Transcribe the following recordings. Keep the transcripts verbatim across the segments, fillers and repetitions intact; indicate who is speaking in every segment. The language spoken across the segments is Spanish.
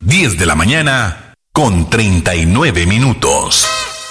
Speaker 1: diez de la mañana con treinta y nueve minutos.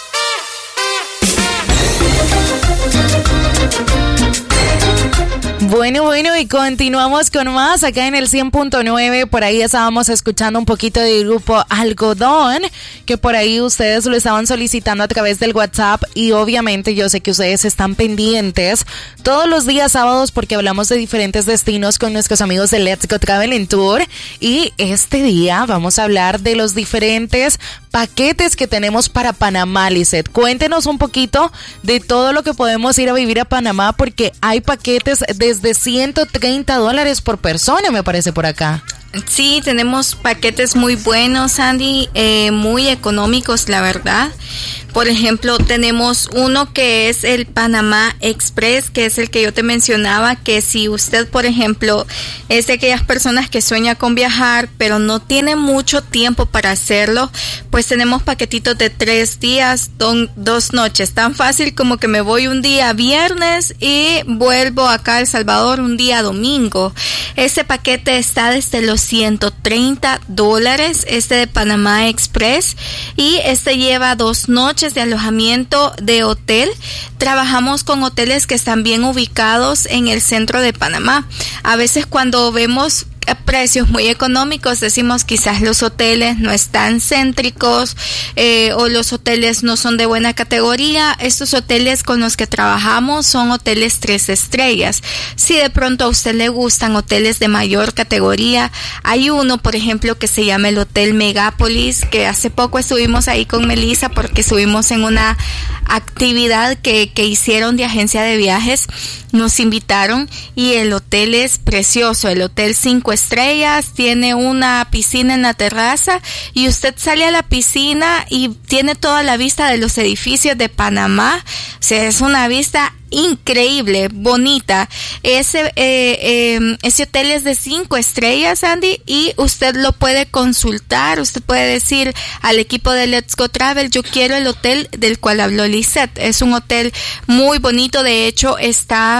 Speaker 2: Bueno, bueno, y continuamos con más acá en el cien punto nueve. Por ahí estábamos escuchando un poquito del grupo Algodón, que por ahí ustedes lo estaban solicitando a través del WhatsApp, y obviamente yo sé que ustedes están pendientes todos los días sábados porque hablamos de diferentes destinos con nuestros amigos de Let's Go Travel and Tour, y este día vamos a hablar de los diferentes paquetes que tenemos para Panamá. Lizeth, cuéntenos un poquito de todo lo que podemos ir a vivir a Panamá, porque hay paquetes desde ciento treinta dólares por persona, me parece por acá.
Speaker 3: Sí, tenemos paquetes muy buenos, Andy, eh, muy económicos, la verdad. Por ejemplo, tenemos uno que es el Panamá Express, que es el que yo te mencionaba, que si usted, por ejemplo, es de aquellas personas que sueña con viajar, pero no tiene mucho tiempo para hacerlo, pues tenemos paquetitos de tres días, don, dos noches. Tan fácil como que me voy un día viernes y vuelvo acá a El Salvador un día domingo. Este paquete está desde los ciento treinta dólares, este de Panamá Express, y este lleva dos noches de alojamiento de hotel. Trabajamos con hoteles que están bien ubicados en el centro de Panamá. A veces cuando vemos precios muy económicos decimos quizás los hoteles no están céntricos eh, o los hoteles no son de buena categoría. Estos hoteles con los que trabajamos son hoteles tres estrellas. Si de pronto a usted le gustan hoteles de mayor categoría, hay uno por ejemplo que se llama el Hotel Megápolis, que hace poco estuvimos ahí con Melissa porque estuvimos en una actividad que, que hicieron de agencia de viajes. Nos invitaron y el hotel es precioso, el hotel cinco estrellas, tiene una piscina en la terraza y usted sale a la piscina y tiene toda la vista de los edificios de Panamá. O sea, es una vista increíble, bonita. Ese, eh, eh, ese hotel es de cinco estrellas, Andy, y usted lo puede consultar. Usted puede decir al equipo de Let's Go Travel, yo quiero el hotel del cual habló Lizeth. Es un hotel muy bonito, de hecho está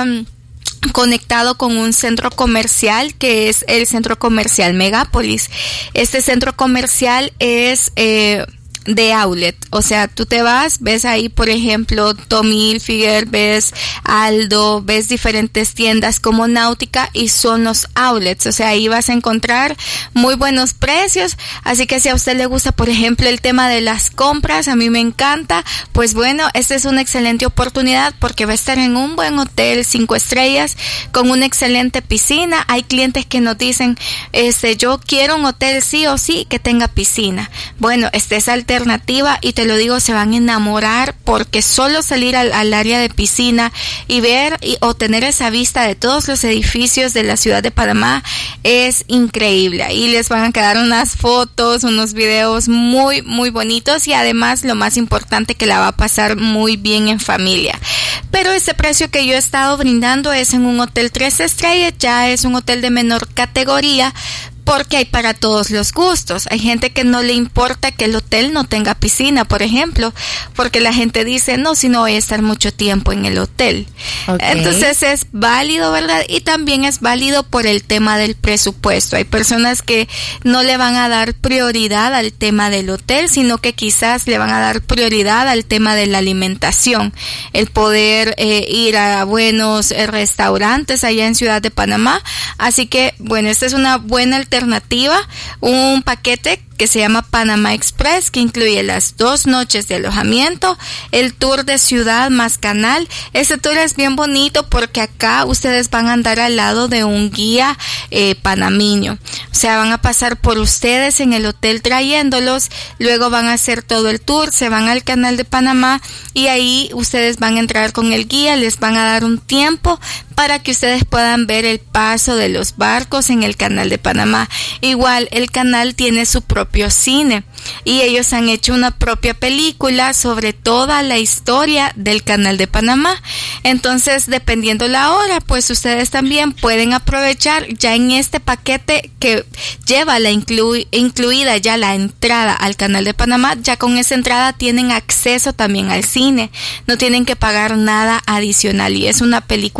Speaker 3: conectado con un centro comercial que es el centro comercial Megápolis. Este centro comercial es eh, de outlet, o sea, tú te vas, ves ahí por ejemplo Tommy Hilfiger, ves Aldo, ves diferentes tiendas como Náutica y son los outlets, o sea, ahí vas a encontrar muy buenos precios. Así que si a usted le gusta por ejemplo el tema de las compras, a mí me encanta, pues bueno, esta es una excelente oportunidad porque va a estar en un buen hotel cinco estrellas con una excelente piscina. Hay clientes que nos dicen, este, yo quiero un hotel sí o sí que tenga piscina. Bueno, esta es alternativa y te lo digo, se van a enamorar porque solo salir al, al área de piscina y ver y, o tener esa vista de todos los edificios de la ciudad de Panamá es increíble. Ahí les van a quedar unas fotos, unos videos muy muy bonitos y además lo más importante, que la va a pasar muy bien en familia. Pero ese precio que yo he estado brindando es en un hotel tres estrellas, ya es un hotel de menor categoría, porque hay para todos los gustos. Hay gente que no le importa que el hotel no tenga piscina, por ejemplo, porque la gente dice, no, si no voy a estar mucho tiempo en el hotel. Okay. Entonces es válido, ¿verdad? Y también es válido por el tema del presupuesto. Hay personas que no le van a dar prioridad al tema del hotel, sino que quizás le van a dar prioridad al tema de la alimentación. El poder eh, ir a buenos eh, restaurantes allá en Ciudad de Panamá. Así que, bueno, esta es una buena alternativa. alternativa, un paquete que se llama Panamá Express, que incluye las dos noches de alojamiento, el tour de ciudad más canal. Este tour es bien bonito porque acá ustedes van a andar al lado de un guía eh, panameño. O sea, van a pasar por ustedes en el hotel trayéndolos, luego van a hacer todo el tour, se van al canal de Panamá y ahí ustedes van a entrar con el guía, les van a dar un tiempo para que ustedes puedan ver el paso de los barcos en el canal de Panamá. Igual, el canal tiene su propio cine y ellos han hecho una propia película sobre toda la historia del canal de Panamá. Entonces, dependiendo la hora, pues ustedes también pueden aprovechar ya en este paquete que lleva la inclu- incluida ya la entrada al canal de Panamá. Ya con esa entrada tienen acceso también al cine, no tienen que pagar nada adicional y es una película tres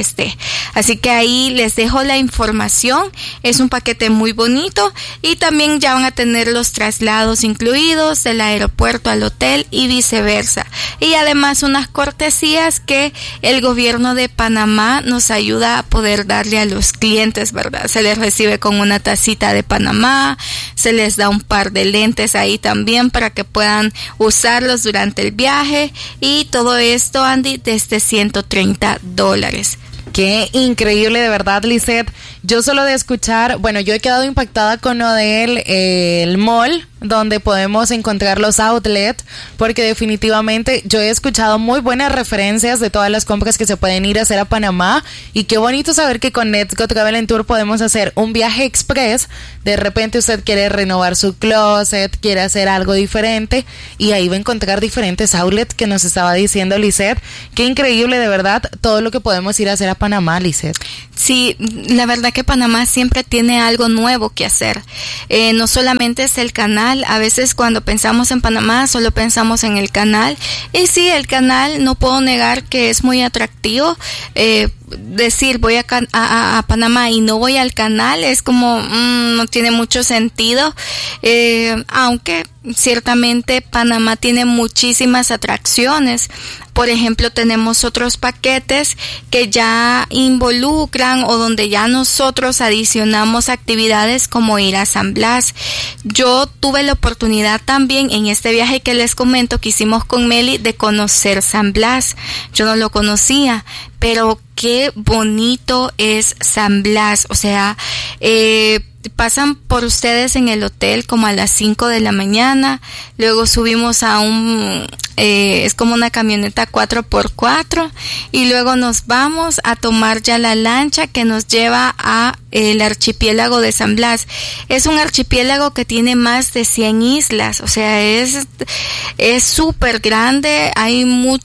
Speaker 3: esté. Así que ahí les dejo la información. Es un paquete muy bonito y también ya van a tener los traslados incluidos del aeropuerto al hotel y viceversa. Y además unas cortesías que el gobierno de Panamá nos ayuda a poder darle a los clientes, ¿verdad? Se les recibe con una tacita de Panamá, se les da un par de lentes ahí también para que puedan usarlos durante el viaje y todo esto, Andy, desde ciento treinta dólares.
Speaker 2: Qué increíble, de verdad, Lisette. Yo solo de escuchar, bueno, yo he quedado impactada con lo del eh, el mall, donde podemos encontrar los outlets, porque definitivamente yo he escuchado muy buenas referencias de todas las compras que se pueden ir a hacer a Panamá, y qué bonito saber que con Let's Go Travel and Tour podemos hacer un viaje express. De repente usted quiere renovar su closet, quiere hacer algo diferente, y ahí va a encontrar diferentes outlets que nos estaba diciendo Lisette. Qué increíble, de verdad, todo lo que podemos ir a hacer a Panamá, Lisette.
Speaker 3: Sí, la verdad que Panamá siempre tiene algo nuevo que hacer. Eh, no solamente es el canal, a veces cuando pensamos en Panamá solo pensamos en el canal. Y sí, el canal no puedo negar que es muy atractivo. Eh, decir voy a, a, a Panamá y no voy al canal es como mmm, no tiene mucho sentido, eh, aunque ciertamente Panamá tiene muchísimas atracciones. Por ejemplo, tenemos otros paquetes que ya involucran o donde ya nosotros adicionamos actividades como ir a San Blas. Yo tuve la oportunidad también en este viaje que les comento que hicimos con Meli de conocer San Blas. Yo no lo conocía, pero qué bonito es San Blas. O sea, eh, pasan por ustedes en el hotel como a las cinco de la mañana, luego subimos a un, eh, es como una camioneta cuatro por cuatro, y luego nos vamos a tomar ya la lancha que nos lleva a el archipiélago de San Blas. Es un archipiélago que tiene más de cien islas, o sea, es es súper grande, hay mucho